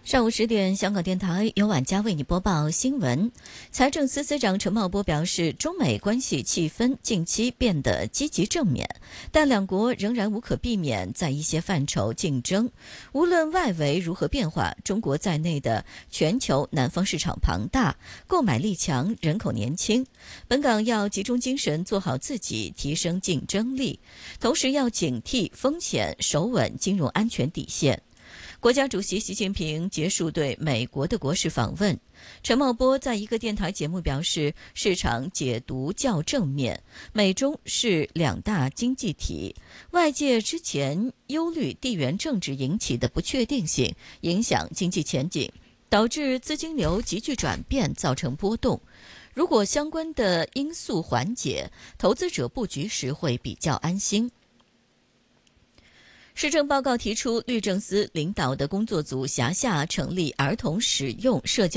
上午10点，香港电台由晚佳为你播报新闻。财政司司长陈茂波表示，中美关系气氛近期变得积极正面，但两国仍然无可避免在一些范畴竞争。无论外围如何变化，中国在内的全球南方市场庞大，购买力强，人口年轻。本港要集中精神做好自己，提升竞争力，同时要警惕风险，守稳金融安全底线。国家主席习近平结束对美国的国事访问，陈茂波在一个电台节目表示，市场解读较正面，美中是两大经济体，外界之前忧虑地缘政治引起的不确定性影响经济前景，导致资金流急剧转变，造成波动。如果相关的因素缓解，投资者布局时会比较安心。施政报告提出，律政司领导的工作组辖下成立儿童使用社交